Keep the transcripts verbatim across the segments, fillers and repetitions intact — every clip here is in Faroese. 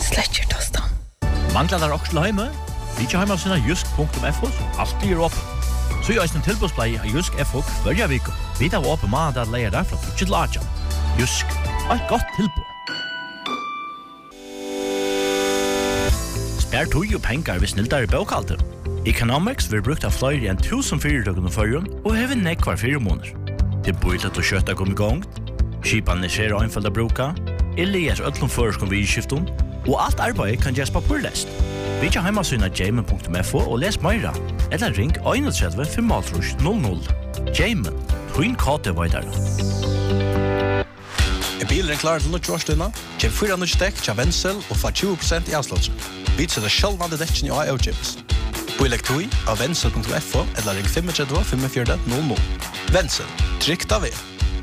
släcker tostan. Manglar der også til hjemme? Vi ikke hjemme sina jusk punktum f o, alt blir åpen. Så gjør en tilbudsplei av Jusk F O hver vik. Vi tar åpen mandag at leier der fra Tutsi til Aja. Jusk, et godt tilbud. Spær tog og penger hvis sniltar i bøkalter. Economics vil brukt av flere enn tusen fyrirtøkken og førjen, og hever nekk hver fire måneder. Det bor til å kjøtta kom i gang, skipan er skjer og innfald av bruka, Elias øtlom føreskom vi i skiften, og alt arbeid kan gjøres papurlest. Vi kan hjemme syna jamen punktum f o og les meira, eller ring einogtredve fem null null. Jamen, twin kate veidare. Er bilen klar til nødgjørstunna? Kjem fyra nødgjørsdekk til Wenzel og få tjue prosent i avslåtsen. Vi setter sjølvande dekken i A E O-Gyms. Boileg tog av wenzel punktum f o eller ring fem tre fem fire null null. Wenzel, trygt av vi.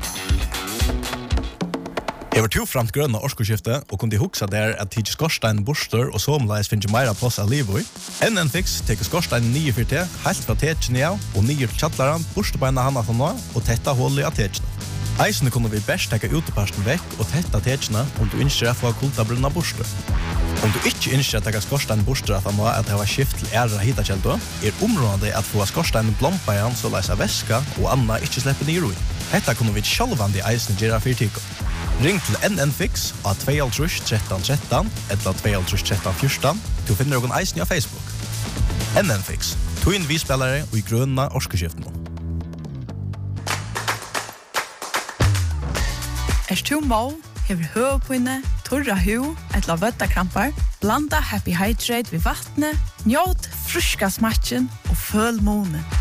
Jeg var to framt grønne årskoskifte og kunne huksa der at tidsi skorstein borster og somleis finnes meira plass av livet. N N Fix teker skorstein nye for te, helt fra tetjene av og nye til tjattlaren, borstebeina hana for nå og tetta hullet av tetjene. Eisene kunne vi best teka uteparsten vekk og tetta tetjene om du innskjer å få kultabrunna borster. Om du ikke innskjer å teka skorstein borster at han må at det var skift til ære hitakjeldo, er området at få skorstein blompa igjen så leis av væska og anna ikke slipper nye roi. Hetta kunne vi sjálvandi eisene gjøre for tiko. Ring til N N Fix av to tre tre tre tre eller to tre tre tre fjorton. Du finner noen eisen av Facebook. N N Fix, to inn vi spillere og i grønna årskeskiften. Er du må, hever høvpinne, torra hu, etla vøttakrampar, blanda Happy Hydrate ved vattnet, njåt fruska smatchen og føl månen.